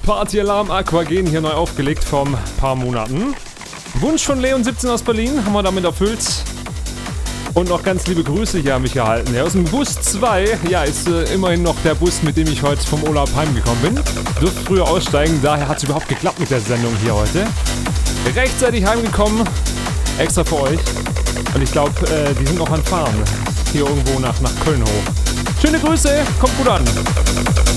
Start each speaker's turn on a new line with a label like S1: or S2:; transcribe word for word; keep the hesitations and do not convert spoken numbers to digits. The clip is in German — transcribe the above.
S1: Partyalarm Aquagen hier neu aufgelegt vor ein paar Monaten. Wunsch von Leon siebzehn aus Berlin, haben wir damit erfüllt. Und noch ganz liebe Grüße hier an mich erhalten. Ja, aus dem Bus zwei, ja, ist äh, immerhin noch der Bus, mit dem ich heute vom Urlaub heimgekommen bin. Durfte früher aussteigen, daher hat es überhaupt geklappt mit der Sendung hier heute. Rechtzeitig heimgekommen, extra für euch. Und ich glaube, äh, die sind noch an Fahren. Hier irgendwo nach, nach Köln hoch. Schöne Grüße, kommt gut an.